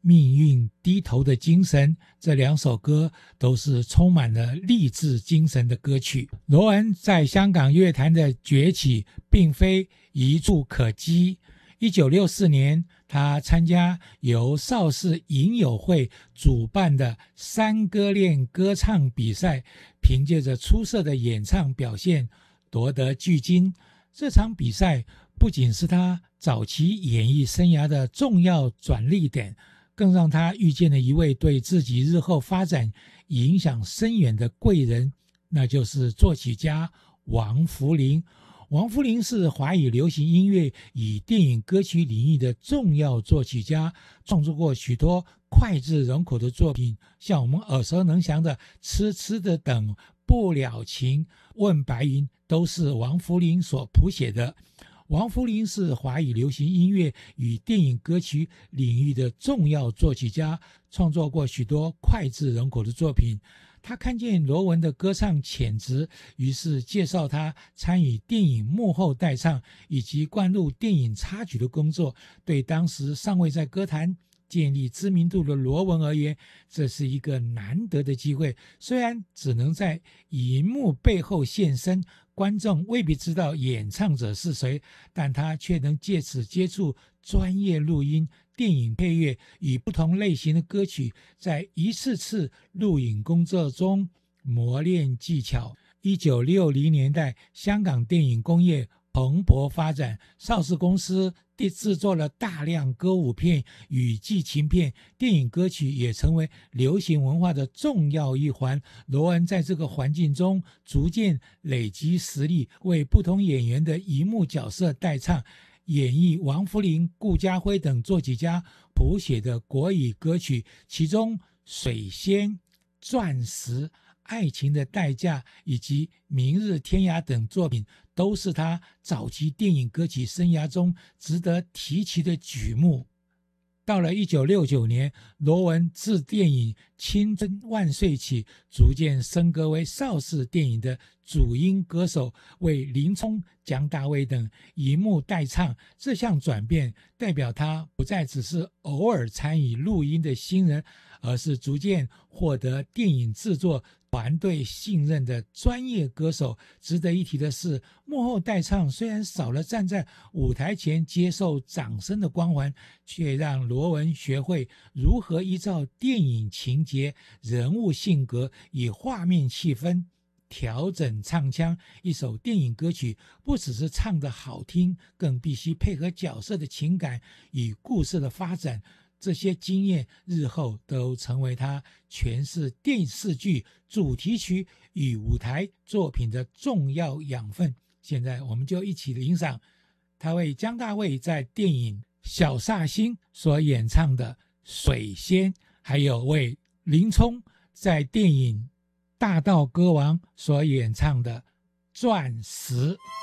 命运低头的精神，这2首歌都是充满了励志精神的歌曲。罗文在香港乐坛的崛起并非一触可及。1964年，他参加由邵氏影友会主办的三歌恋歌唱比赛，凭借着出色的演唱表现夺得巨金。这场比赛不仅是他早期演艺生涯的重要转捩点，更让他遇见了一位对自己日后发展影响深远的贵人，那就是作曲家王福林。王福林是华语流行音乐与电影歌曲领域的重要作曲家，创作过许多脍炙人口的作品，像我们耳熟能详的《痴痴的等》、《不了情》、《问白云》都是王福林所谱写的。王福林是华语流行音乐与电影歌曲领域的重要作曲家，创作过许多脍炙人口的作品。他看见罗文的歌唱潜质，于是介绍他参与电影幕后代唱以及灌录电影插曲的工作。对当时尚未在歌坛建立知名度的罗文而言，这是一个难得的机会。虽然只能在荧幕背后现身，观众未必知道演唱者是谁，但他却能借此接触专业录音、电影配乐与不同类型的歌曲，在一次次录影工作中磨练技巧。1960年代，香港电影工业蓬勃发展，邵氏公司制作了大量歌舞片与剧情片，电影歌曲也成为流行文化的重要一环。罗文在这个环境中逐渐累积实力，为不同演员的荧幕角色代唱，演绎王福林、顾嘉辉等作曲家谱写的国语歌曲，其中《水仙》、《钻石》、《爱情的代价》以及《明日天涯》等作品都是他早期电影歌曲生涯中值得提起的曲目。到了1969年，罗文自电影《青春万岁曲》逐渐升格为邵氏电影的主音歌手，为林冲、姜大卫等荧幕代唱。这项转变代表他不再只是偶尔参与录音的新人，而是逐渐获得电影制作团队信任的专业歌手。值得一提的是，幕后代唱虽然少了站在舞台前接受掌声的光环，却让罗文学会如何依照电影情节、人物性格与画面气氛调整唱腔。一首电影歌曲不只是唱得好听，更必须配合角色的情感与故事的发展。这些经验日后都成为他诠释电视剧主题曲与舞台作品的重要养分。现在我们就一起欣赏他为姜大卫在电影《小煞星》所演唱的《水仙》，还有为林冲在电影《大道歌王》所演唱的《钻石》。